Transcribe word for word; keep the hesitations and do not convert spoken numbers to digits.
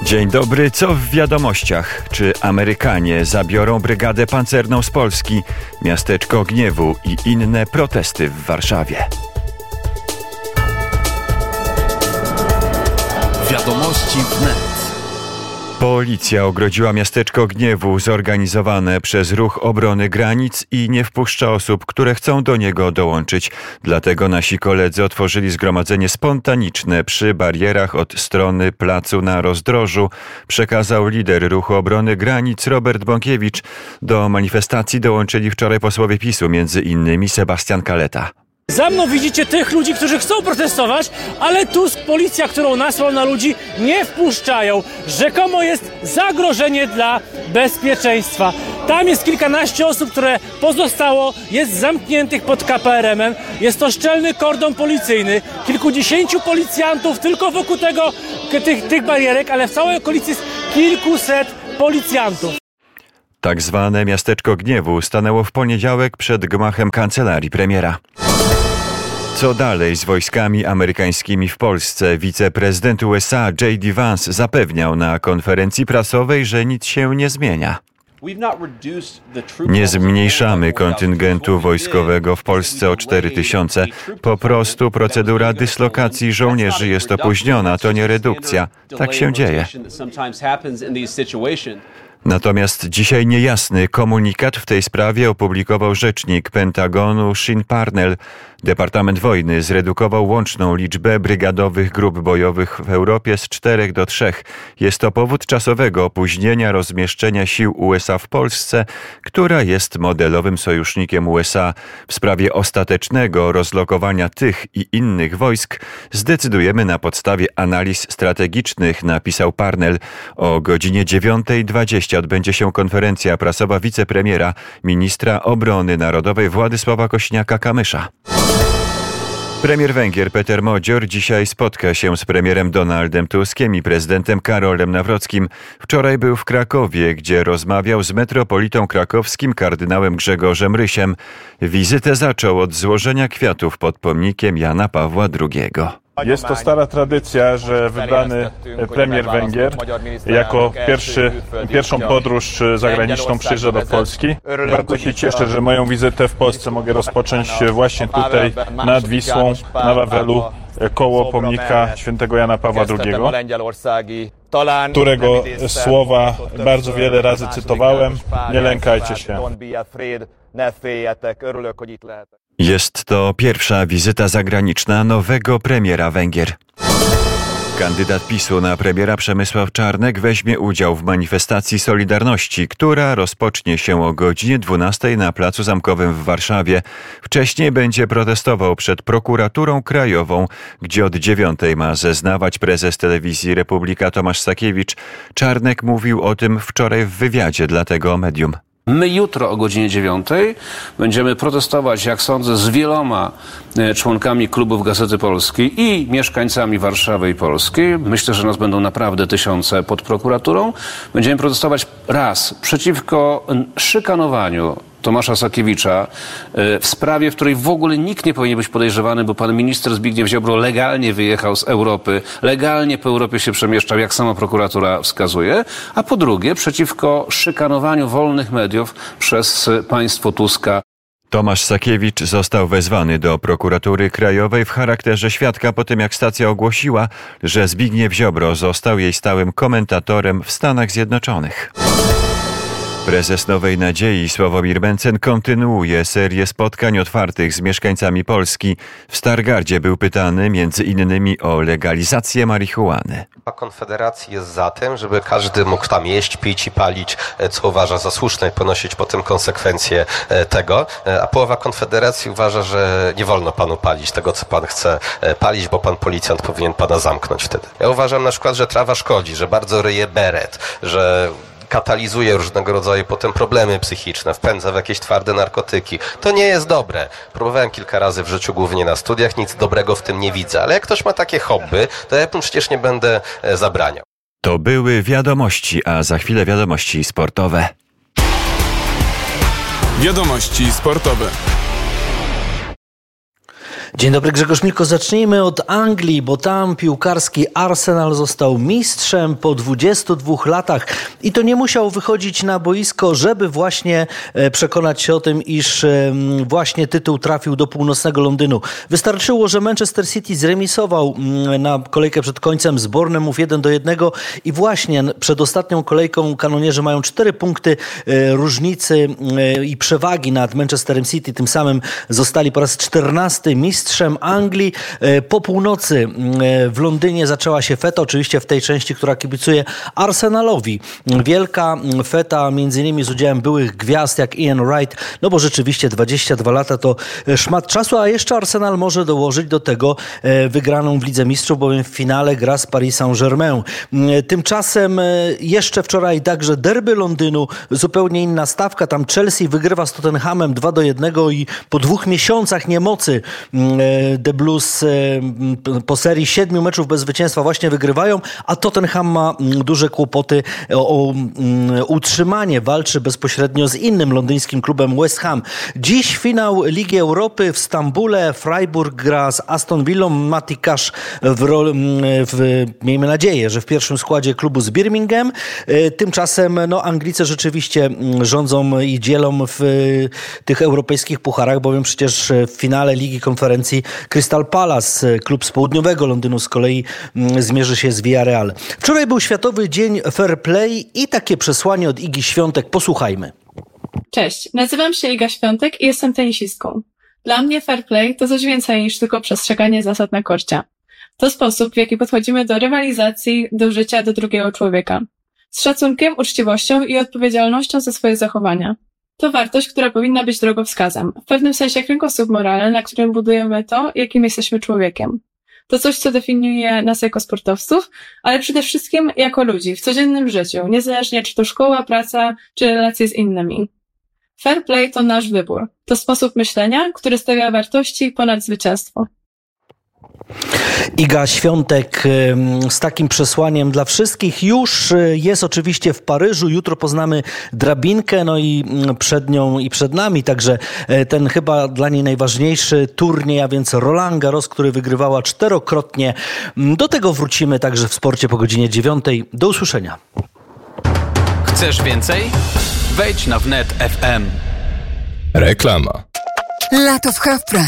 Dzień dobry, co w wiadomościach? Czy Amerykanie zabiorą brygadę pancerną z Polski, miasteczko gniewu i inne protesty w Warszawie? Wiadomości wnet. Policja ogrodziła miasteczko gniewu zorganizowane przez Ruch Obrony Granic i nie wpuszcza osób, które chcą do niego dołączyć. Dlatego nasi koledzy otworzyli zgromadzenie spontaniczne przy barierach od strony placu na Rozdrożu, przekazał lider Ruchu Obrony Granic Robert Bąkiewicz. Do manifestacji dołączyli wczoraj posłowie PiSu, między innymi Sebastian Kaleta. Za mną widzicie tych ludzi, którzy chcą protestować, ale Tusk, policja, którą nasłał na ludzi, nie wpuszczają. Rzekomo jest zagrożenie dla bezpieczeństwa. Tam jest kilkanaście osób, które pozostało, jest zamkniętych pod K P R M-em. Jest to szczelny kordon policyjny. Kilkudziesięciu policjantów tylko wokół tego, tych, tych barierek, ale w całej okolicy jest kilkuset policjantów. Tak zwane miasteczko gniewu stanęło w poniedziałek przed gmachem kancelarii premiera. Co dalej z wojskami amerykańskimi w Polsce? Wiceprezydent U S A J D Vance zapewniał na konferencji prasowej, że nic się nie zmienia. Nie zmniejszamy kontyngentu wojskowego w Polsce o cztery tysiące. Po prostu procedura dyslokacji żołnierzy jest opóźniona, to nie redukcja. Tak się dzieje. Natomiast dzisiaj niejasny komunikat w tej sprawie opublikował rzecznik Pentagonu Shin Parnell. Departament Wojny zredukował łączną liczbę brygadowych grup bojowych w Europie z czterech do trzech. Jest to powód czasowego opóźnienia rozmieszczenia sił U S A w Polsce, która jest modelowym sojusznikiem U S A. W sprawie ostatecznego rozlokowania tych i innych wojsk zdecydujemy na podstawie analiz strategicznych, napisał Parnell. O godzinie dziewiątej dwadzieścia odbędzie się konferencja prasowa wicepremiera, ministra obrony narodowej Władysława Kośniaka-Kamysza. Premier Węgier Peter Modzior dzisiaj spotka się z premierem Donaldem Tuskiem i prezydentem Karolem Nawrockim. Wczoraj był w Krakowie, gdzie rozmawiał z metropolitą krakowskim kardynałem Grzegorzem Rysiem. Wizytę zaczął od złożenia kwiatów pod pomnikiem Jana Pawła drugiego. Jest to stara tradycja, że wybrany premier Węgier jako pierwszy, pierwszą podróż zagraniczną przyjeżdża do Polski. Bardzo się cieszę, że moją wizytę w Polsce mogę rozpocząć właśnie tutaj nad Wisłą, na Wawelu, koło pomnika świętego Jana Pawła drugiego, którego słowa bardzo wiele razy cytowałem. Nie lękajcie się. Jest to pierwsza wizyta zagraniczna nowego premiera Węgier. Kandydat PiSu na premiera Przemysław Czarnek weźmie udział w manifestacji Solidarności, która rozpocznie się o godzinie dwunastej na Placu Zamkowym w Warszawie. Wcześniej będzie protestował przed prokuraturą krajową, gdzie od dziewiątej ma zeznawać prezes telewizji Republika Tomasz Sakiewicz. Czarnek mówił o tym wczoraj w wywiadzie dla tego medium. My jutro o godzinie dziewiątej będziemy protestować, jak sądzę, z wieloma członkami klubów Gazety Polskiej i mieszkańcami Warszawy i Polski. Myślę, że nas będą naprawdę tysiące pod prokuraturą. Będziemy protestować raz przeciwko szykanowaniu Tomasza Sakiewicza w sprawie, w której w ogóle nikt nie powinien być podejrzewany, bo pan minister Zbigniew Ziobro legalnie wyjechał z Europy, legalnie po Europie się przemieszczał, jak sama prokuratura wskazuje, a po drugie przeciwko szykanowaniu wolnych mediów przez państwo Tuska. Tomasz Sakiewicz został wezwany do prokuratury krajowej w charakterze świadka po tym, jak stacja ogłosiła, że Zbigniew Ziobro został jej stałym komentatorem w Stanach Zjednoczonych. Prezes Nowej Nadziei Sławomir Mencen kontynuuje serię spotkań otwartych z mieszkańcami Polski. W Stargardzie był pytany między innymi o legalizację marihuany. Konfederacji jest za tym, żeby każdy mógł tam jeść, pić i palić, co uważa za słuszne i ponosić potem konsekwencje tego. A połowa Konfederacji uważa, że nie wolno panu palić tego, co pan chce palić, bo pan policjant powinien pana zamknąć wtedy. Ja uważam na przykład, że trawa szkodzi, że bardzo ryje beret, że katalizuje różnego rodzaju potem problemy psychiczne, wpędza w jakieś twarde narkotyki. To nie jest dobre. Próbowałem kilka razy w życiu, głównie na studiach, nic dobrego w tym nie widzę. Ale jak ktoś ma takie hobby, to ja tym przecież nie będę zabraniał. To były wiadomości, a za chwilę wiadomości sportowe. Wiadomości sportowe. Dzień dobry, Grzegorz Milko. Zacznijmy od Anglii, bo tam piłkarski Arsenal został mistrzem po dwudziestu dwóch latach i to nie musiał wychodzić na boisko, żeby właśnie przekonać się o tym, iż właśnie tytuł trafił do północnego Londynu. Wystarczyło, że Manchester City zremisował na kolejkę przed końcem z Bournemouth jeden do jednego i właśnie przed ostatnią kolejką kanonierzy mają cztery punkty różnicy i przewagi nad Manchesterem City. Tym samym zostali po raz czternasty mistrzem Anglii. Po północy w Londynie zaczęła się feta, oczywiście w tej części, która kibicuje Arsenalowi. Wielka feta, między innymi z udziałem byłych gwiazd jak Ian Wright, no bo rzeczywiście dwadzieścia dwa lata to szmat czasu, a jeszcze Arsenal może dołożyć do tego wygraną w Lidze Mistrzów, bowiem w finale gra z Paris Saint-Germain. Tymczasem jeszcze wczoraj także derby Londynu, zupełnie inna stawka. Tam Chelsea wygrywa z Tottenhamem dwa do jednego i po dwóch miesiącach niemocy The Blues po serii siedmiu meczów bez zwycięstwa właśnie wygrywają, a Tottenham ma duże kłopoty o, o utrzymanie. Walczy bezpośrednio z innym londyńskim klubem West Ham. Dziś finał Ligi Europy w Stambule. Freiburg gra z Aston Villą. Matty Cash w, w, miejmy nadzieję, że w pierwszym składzie klubu z Birmingham. Tymczasem no, Anglicy rzeczywiście rządzą i dzielą w tych europejskich pucharach, bowiem przecież w finale Ligi Konferencji Crystal Palace, klub z południowego Londynu, z kolei zmierzy się z Villarreal. Wczoraj był Światowy Dzień Fair Play i takie przesłanie od Igi Świątek. Posłuchajmy. Cześć, nazywam się Iga Świątek i jestem tenisistką. Dla mnie fair play to coś więcej niż tylko przestrzeganie zasad na korcie. To sposób, w jaki podchodzimy do rywalizacji, do życia, do drugiego człowieka. Z szacunkiem, uczciwością i odpowiedzialnością za swoje zachowania. To wartość, która powinna być drogowskazem, w pewnym sensie kręgosłup moralny, na którym budujemy to, jakim jesteśmy człowiekiem. To coś, co definiuje nas jako sportowców, ale przede wszystkim jako ludzi w codziennym życiu, niezależnie czy to szkoła, praca, czy relacje z innymi. Fair play to nasz wybór. To sposób myślenia, który stawia wartości ponad zwycięstwo. Iga Świątek z takim przesłaniem dla wszystkich. Już jest oczywiście w Paryżu. Jutro poznamy drabinkę, no i przed nią i przed nami także ten chyba dla niej najważniejszy turniej, a więc Roland Garros, który wygrywała czterokrotnie. Do tego wrócimy także w sporcie po godzinie dziewiątej. Do usłyszenia. Chcesz więcej? Wejdź na wnet kropka f m. Reklama. Lato w Half Price.